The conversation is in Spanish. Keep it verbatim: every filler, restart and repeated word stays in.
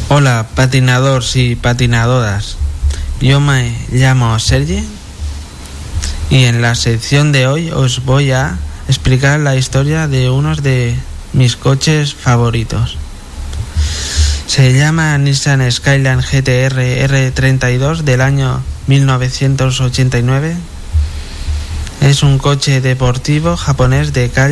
Hola, patinadores y patinadoras. Yo me llamo Sergi y en la sección de hoy os voy a explicar la historia de uno de mis coches favoritos. Se llama Nissan Skyline G T R R treinta y dos del año mil novecientos ochenta y nueve. Es un coche deportivo japonés de calle